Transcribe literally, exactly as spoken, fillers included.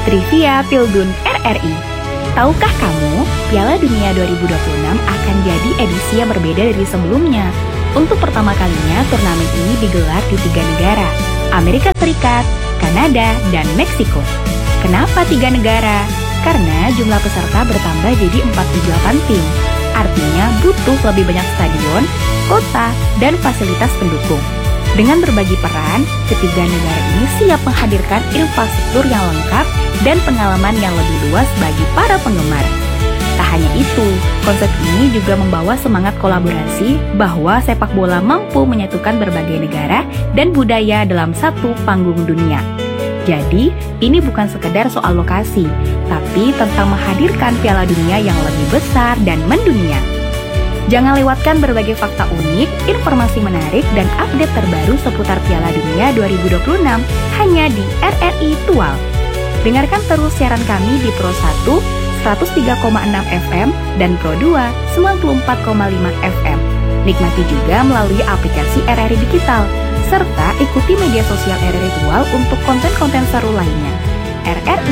Trivia Pilgun R R I. Tahukah kamu, Piala Dunia dua ribu dua puluh enam akan jadi edisi yang berbeda dari sebelumnya. Untuk pertama kalinya, turnamen ini digelar di tiga negara, Amerika Serikat, Kanada, dan Meksiko. Kenapa tiga negara? Karena jumlah peserta bertambah jadi empat puluh delapan tim. Artinya butuh lebih banyak stadion, kota, dan fasilitas pendukung. Dengan berbagi peran, ketiga negara ini siap menghadirkan infrastruktur yang lengkap dan pengalaman yang lebih luas bagi para penggemar. Tak hanya itu, konsep ini juga membawa semangat kolaborasi bahwa sepak bola mampu menyatukan berbagai negara dan budaya dalam satu panggung dunia. Jadi, ini bukan sekedar soal lokasi, tapi tentang menghadirkan Piala Dunia yang lebih besar dan mendunia. Jangan lewatkan berbagai fakta unik, informasi menarik, dan update terbaru seputar Piala Dunia dua ribu dua puluh enam hanya di R R I Tual. Dengarkan terus siaran kami di Pro satu, seratus tiga koma enam F M, dan Pro dua, sembilan puluh empat koma lima F M. Nikmati juga melalui aplikasi R R I Digital, serta ikuti media sosial R R I Tual untuk konten-konten seru lainnya. R R I